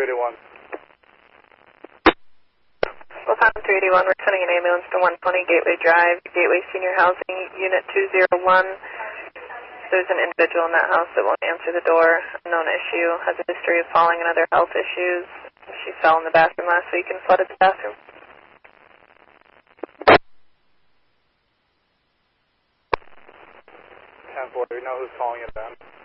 381. Well, Tom 381, we're sending an ambulance to 120 Gateway Drive, Gateway Senior Housing, Unit 201. There's an individual in that house that won't answer the door. Known issue, has a history of falling and other health issues. She fell in the bathroom last week and flooded the bathroom. 10-4, do we know who's calling it then?